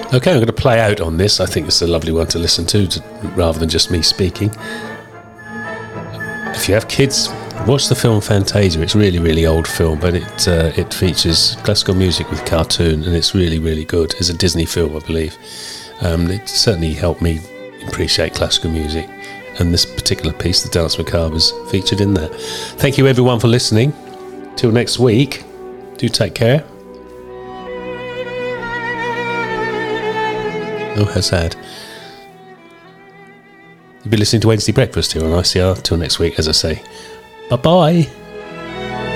Okay, I'm going to play out on this. I think it's a lovely one to listen to rather than just me speaking. If you have kids, watch the film Fantasia. It's a really, really old film, but it features classical music with cartoon, and it's really, really good. It's a Disney film, I believe. It certainly helped me appreciate classical music, and this particular piece, The Danse Macabre, is featured in that. Thank you, everyone, for listening. Till next week, do take care. Oh, how sad. You'll be listening to Wednesday Breakfast here on ICR. Till next week, as I say. Bye-bye.